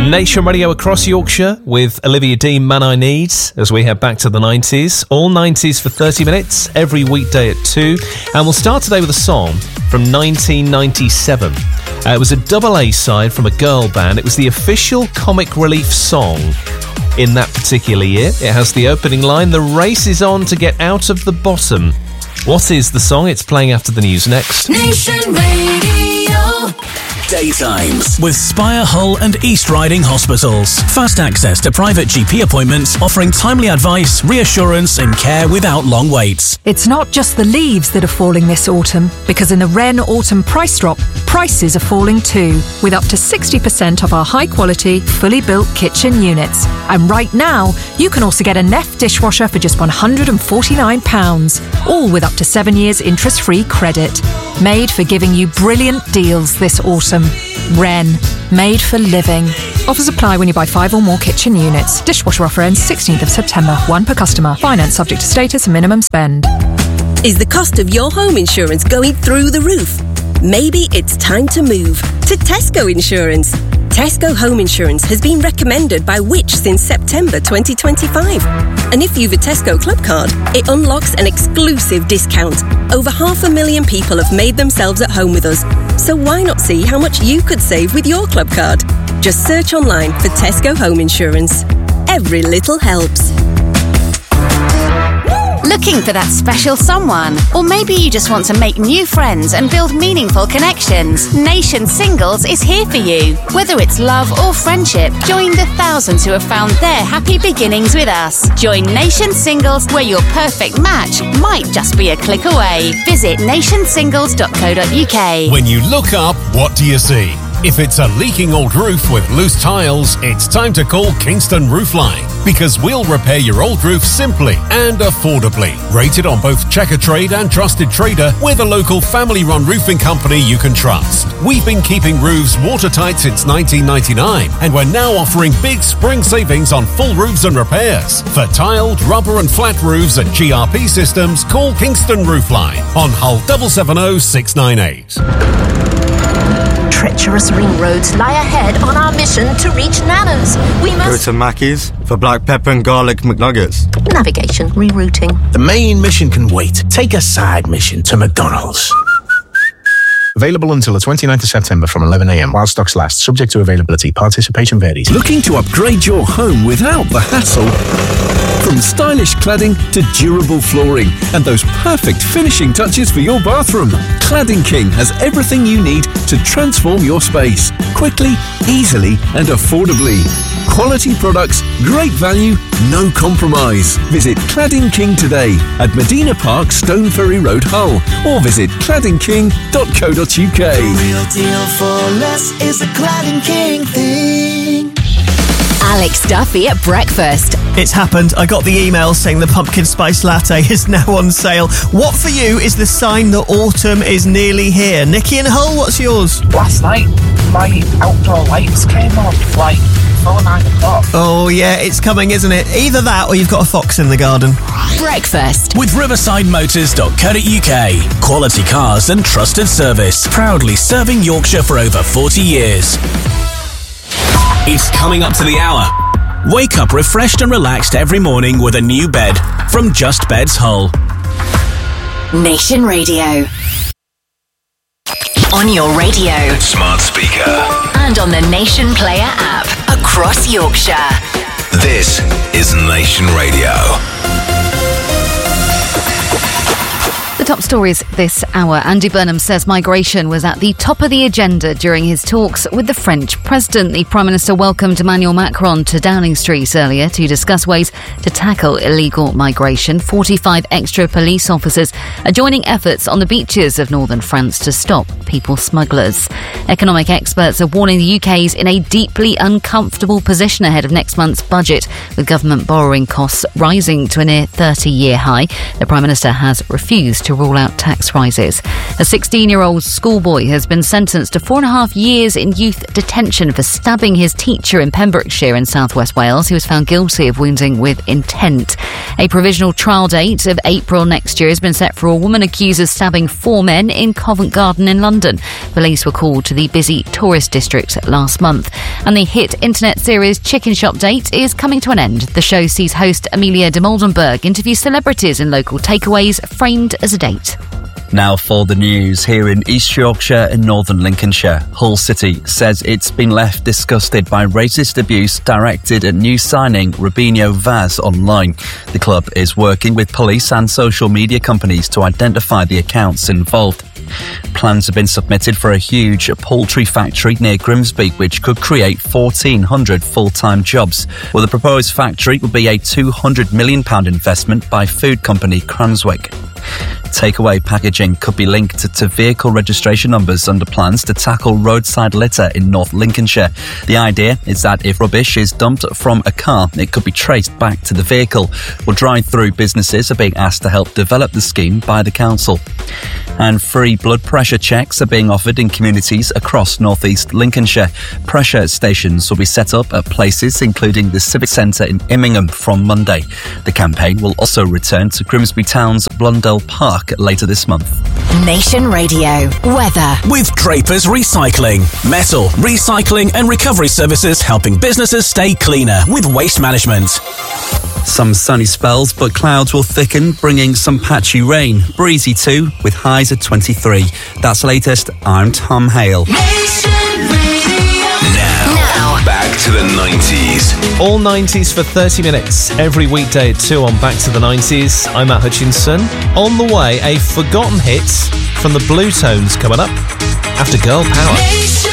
Nation Radio across Yorkshire with Olivia Dean, Man I Need, as we head back to the 90s. All 90s for 30 minutes, every weekday at 2. And we'll start today with a song from 1997. It was a double A-side from a girl band. It was the official Comic Relief song in that particular year. It has the opening line, "The race is on to get out of the bottom." What is the song? It's playing after the news next. Nation Radio. Daytimes with Spire, Hull and East Riding Hospitals. Fast access to private GP appointments, offering timely advice, reassurance and care without long waits. It's not just the leaves that are falling this autumn, because in the Wren Autumn Price Drop, prices are falling too, with up to 60% off our high-quality, fully built kitchen units. And right now, you can also get a Neff dishwasher for just £149, all with up to 7 years interest-free credit. Made for giving you brilliant deals this autumn. Wren, made for living. Offers apply when you buy 5 or more kitchen units. Dishwasher offer ends 16th of September. 1 per customer. Finance subject to status and minimum spend. Is the cost of your home insurance going through the roof? Maybe it's time to move to Tesco Insurance. Tesco Home Insurance has been recommended by Which since September 2025. And if you've a Tesco Club card, it unlocks an exclusive discount. Over 500,000 people have made themselves at home with us. So why not see how much you could save with your club card? Just search online for Tesco Home Insurance. Every little helps. Looking for that special someone? Or maybe you just want to make new friends and build meaningful connections. Nation Singles is here for you. Whether it's love or friendship, join the thousands who have found their happy beginnings with us. Join Nation Singles, where your perfect match might just be a click away. Visit nationsingles.co.uk. When you look up, what do you see? If it's a leaking old roof with loose tiles, it's time to call Kingston Roofline, because we'll repair your old roof simply and affordably. Rated on both Checkatrade and Trusted Trader, we're the local family-run roofing company you can trust. We've been keeping roofs watertight since 1999, and we're now offering big spring savings on full roofs and repairs. For tiled, rubber and flat roofs and GRP systems, call Kingston Roofline on Hull 770 698. Treacherous ring roads lie ahead on our mission to reach Nana's. We Go must... to Mackey's for black pepper and garlic McNuggets. Navigation, rerouting. The main mission can wait. Take a side mission to McDonald's. Available until the 29th of September from 11 a.m. while stocks last. Subject to availability. Participation varies. Looking to upgrade your home without the hassle? From stylish cladding to durable flooring and those perfect finishing touches for your bathroom, Cladding King has everything you need to transform your space quickly, easily and affordably. Quality products, great value, no compromise. Visit Cladding King today at Medina Park, Stone Ferry Road, Hull, or visit claddingking.co.uk. Real deal for less is a Cladding King thing. Alex Duffy at breakfast. It's happened. I got the email saying the pumpkin spice latte is now on sale. What for you is the sign that autumn is nearly here? Nikki and Hull, what's yours? Last night, my outdoor lights came on, like, 9 o'clock. Oh, yeah, it's coming, isn't it? Either that or you've got a fox in the garden. Breakfast. With riversidemotors.co.uk. Quality cars and trusted service. Proudly serving Yorkshire for over 40 years. It's coming up to the hour. Wake up refreshed and relaxed every morning with a new bed from Just Beds Hull. Nation Radio. On your radio. Smart speaker. And on the Nation Player app. Across Yorkshire. This is Nation Radio. The top stories this hour. Andy Burnham says migration was at the top of the agenda during his talks with the French president. The Prime Minister welcomed Emmanuel Macron to Downing Street earlier to discuss ways to tackle illegal migration. 45 extra police officers are joining efforts on the beaches of northern France to stop people smugglers. Economic experts are warning the UK is in a deeply uncomfortable position ahead of next month's budget, with government borrowing costs rising to a near 30-year high. The Prime Minister has refused to to rule out tax rises. A 16-year-old schoolboy has been sentenced to 4.5 years in youth detention for stabbing his teacher in Pembrokeshire in South West Wales. He was found guilty of wounding with intent. A provisional trial date of April next year has been set for a woman accused of stabbing 4 men in Covent Garden in London. Police were called to the busy tourist district last month. And the hit internet series Chicken Shop Date is coming to an end. The show sees host Amelia de Moldenberg interview celebrities in local takeaways framed as a date. Now for the news. Here in East Yorkshire and Northern Lincolnshire, Hull City says it's been left disgusted by racist abuse directed at new signing Rubinho Vaz online. The club is working with police and social media companies to identify the accounts involved. Plans have been submitted for a huge poultry factory near Grimsby, which could create 1,400 full-time jobs. Well, the proposed factory would be a £200 million investment by food company Cranswick. Takeaway packaging could be linked to vehicle registration numbers under plans to tackle roadside litter in North Lincolnshire. The idea is that if rubbish is dumped from a car, it could be traced back to the vehicle. Well, drive-through businesses are being asked to help develop the scheme by the council. And free blood pressure checks are being offered in communities across North East Lincolnshire. Pressure stations will be set up at places including the Civic Centre in Immingham from Monday. The campaign will also return to Grimsby Town's Blundell Park later this month. Nation Radio weather with Drapers Recycling, metal recycling and recovery services, helping businesses stay cleaner with waste management. Some sunny spells, but clouds will thicken, bringing some patchy rain. Breezy too, with highs at 23. That's the latest. I'm Tom Hale. now back to the 90s. All 90s for 30 minutes every weekday at 2 on Back to the 90s. I'm Matt Hutchinson. On the way, a forgotten hit from the Blue Tones coming up after Girl Power.